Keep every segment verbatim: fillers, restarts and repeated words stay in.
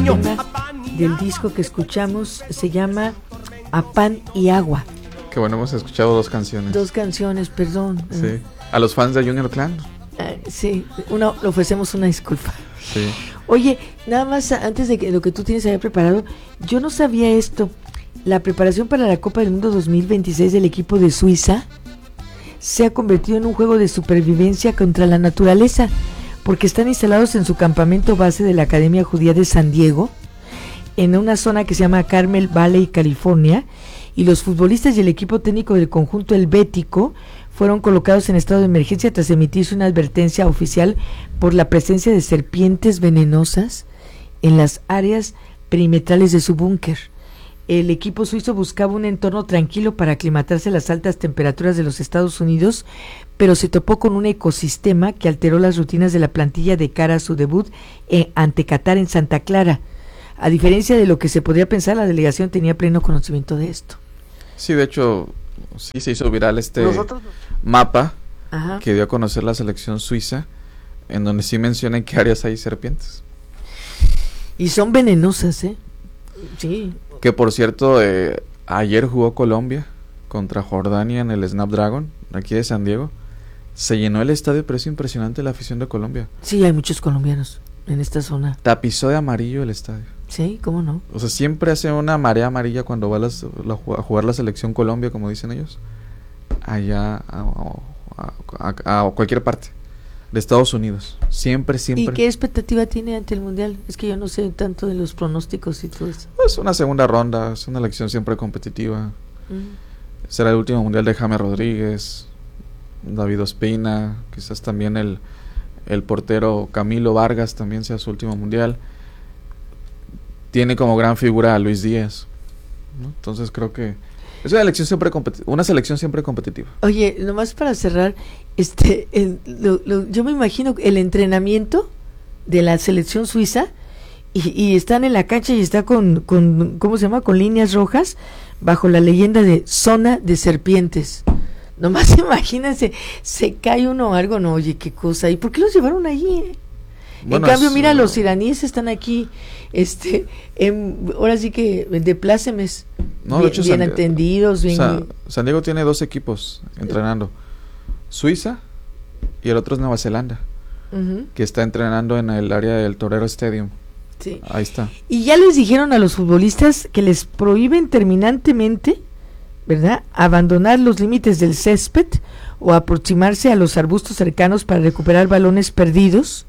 tema del disco que escuchamos se llama A Pan y Agua. Que bueno, hemos escuchado dos canciones. Dos canciones, perdón. Sí. A los fans de Junior Clan. Uh, sí, una, le ofrecemos una disculpa. Sí. Oye, nada más antes de que lo que tú tienes ahí preparado, yo no sabía esto. La preparación para la Copa del Mundo dos mil veintiséis del equipo de Suiza se ha convertido en un juego de supervivencia contra la naturaleza, porque están instalados en su campamento base de la Academia Judía de San Diego, en una zona que se llama Carmel Valley, California, y los futbolistas y el equipo técnico del conjunto helvético fueron colocados en estado de emergencia tras emitirse una advertencia oficial por la presencia de serpientes venenosas en las áreas perimetrales de su búnker. El equipo suizo buscaba un entorno tranquilo para aclimatarse a las altas temperaturas de los Estados Unidos, pero se topó con un ecosistema que alteró las rutinas de la plantilla de cara a su debut eh, ante Qatar en Santa Clara. A diferencia de lo que se podría pensar, la delegación tenía pleno conocimiento de esto. Sí, de hecho, sí se hizo viral este Nosotros... mapa Ajá. que dio a conocer la selección suiza, en donde sí menciona en qué áreas hay serpientes. Y son venenosas, ¿eh? Sí. Que por cierto, eh, ayer jugó Colombia contra Jordania en el Snapdragon, aquí de San Diego. Se llenó el estadio, pero es impresionante la afición de Colombia. Sí, hay muchos colombianos en esta zona. Tapizó de amarillo el estadio. Sí, ¿cómo no? O sea, siempre hace una marea amarilla cuando va las, la, a jugar la selección Colombia, como dicen ellos, allá a, a, a, a cualquier parte de Estados Unidos. Siempre, siempre. ¿Y qué expectativa tiene ante el Mundial? Es que yo no sé tanto de los pronósticos y todo eso. Es una segunda ronda, es una elección siempre competitiva. Mm. Será el último Mundial de James Rodríguez, David Ospina, quizás también el, el portero Camilo Vargas también sea su último Mundial. Tiene como gran figura a Luis Díaz, ¿no? Entonces creo que es una elección siempre competi- una selección siempre competitiva. Oye, nomás para cerrar, este, el, lo, lo, yo me imagino el entrenamiento de la selección suiza y, y están en la cancha y está con, con, ¿cómo se llama? Con líneas rojas bajo la leyenda de zona de serpientes. Nomás imagínense, se cae uno o algo, no, oye, qué cosa. ¿Y por qué los llevaron allí? Bueno, en cambio, es, mira, uh, los iraníes están aquí, este, en, ahora sí que de plácemes, no, bien, de hecho, bien San, atendidos. Bien, San, San Diego tiene dos equipos entrenando, Suiza y el otro es Nueva Zelanda, uh-huh. que está entrenando en el área del Torero Stadium. Sí. Ahí está. Y ya les dijeron a los futbolistas que les prohíben terminantemente, ¿verdad?, abandonar los límites del césped o aproximarse a los arbustos cercanos para recuperar balones perdidos,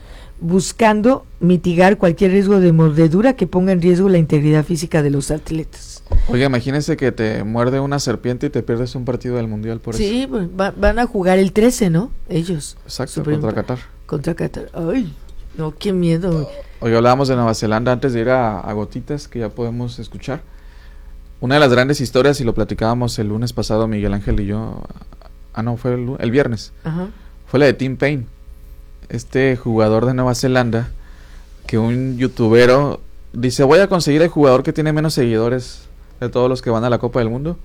buscando mitigar cualquier riesgo de mordedura que ponga en riesgo la integridad física de los atletas. Oye, imagínense que te muerde una serpiente y te pierdes un partido del Mundial por sí, eso. Sí, pues, va, van a jugar el trece, ¿no? Ellos. Exacto, Super contra Qatar. Contra Qatar. Ay, no, qué miedo. Hoy hablábamos de Nueva Zelanda antes de ir a, a Gotitas, que ya podemos escuchar. Una de las grandes historias, y lo platicábamos el lunes pasado Miguel Ángel y yo, ah no, fue el, el viernes, Ajá. fue la de Tim Payne, este jugador de Nueva Zelanda, que un youtubero dice, voy a conseguir el jugador que tiene menos seguidores de todos los que van a la Copa del Mundo.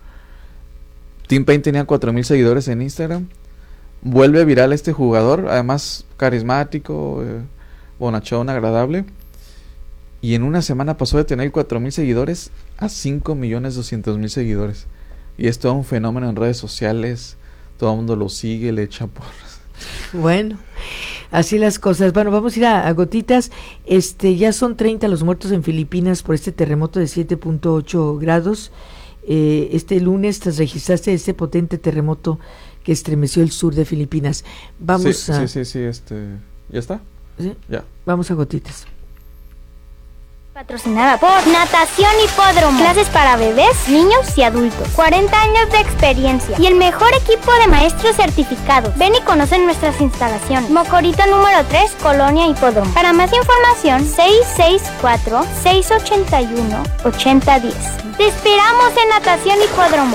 Tim Payne tenía cuatro mil seguidores en Instagram, vuelve viral este jugador, además carismático, eh, bonachón, agradable, y en una semana pasó de tener cuatro mil seguidores a cinco millones doscientos mil seguidores. Y es todo un fenómeno en redes sociales. Todo el mundo lo sigue, le echa porras. Bueno, así las cosas. Bueno, vamos a ir a, a Gotitas. Este, ya son treinta los muertos en Filipinas por este terremoto de siete punto ocho grados. Eh, este lunes, tras registrarse este potente terremoto que estremeció el sur de Filipinas. Vamos sí, a... Sí, sí, sí, este... ¿Ya está? ¿Sí? Ya. Vamos a Gotitas. Patrocinada por Natación Hipódromo. Clases para bebés, niños y adultos. cuarenta años de experiencia y el mejor equipo de maestros certificados. Ven y conoce nuestras instalaciones. Mocorito número tres, Colonia Hipódromo. Para más información, seis seis cuatro, seis ocho uno, ocho cero uno cero. Te esperamos en Natación Hipódromo.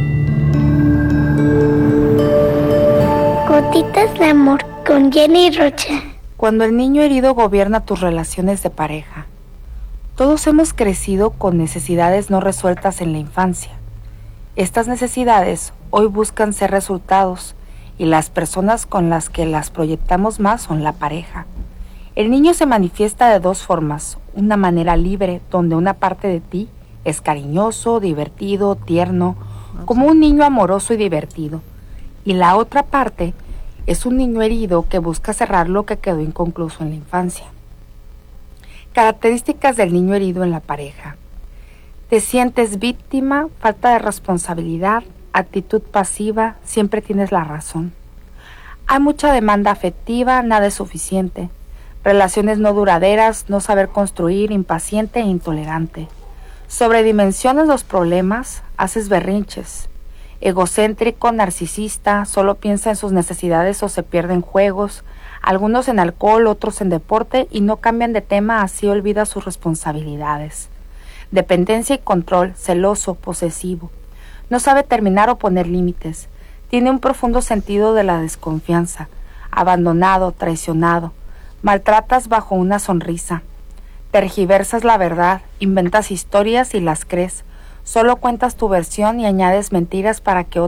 Gotitas de amor con Jenny Rocha. Cuando el niño herido gobierna tus relaciones de pareja. Todos hemos crecido con necesidades no resueltas en la infancia. Estas necesidades hoy buscan ser resultados y las personas con las que las proyectamos más son la pareja. El niño se manifiesta de dos formas, una manera libre, donde una parte de ti es cariñoso, divertido, tierno, como un niño amoroso y divertido, y la otra parte es un niño herido que busca cerrar lo que quedó inconcluso en la infancia. Características del niño herido en la pareja. Te sientes víctima, falta de responsabilidad, actitud pasiva, siempre tienes la razón. Hay mucha demanda afectiva, nada es suficiente. Relaciones no duraderas, no saber construir, impaciente e intolerante. Sobredimensionas los problemas, haces berrinches. Egocéntrico, narcisista, solo piensa en sus necesidades o se pierde en juegos, algunos en alcohol, otros en deporte y no cambian de tema, así olvida sus responsabilidades. Dependencia y control, celoso, posesivo. No sabe terminar o poner límites. Tiene un profundo sentido de la desconfianza. Abandonado, traicionado. Maltratas bajo una sonrisa. Tergiversas la verdad, inventas historias y las crees. Solo cuentas tu versión y añades mentiras para que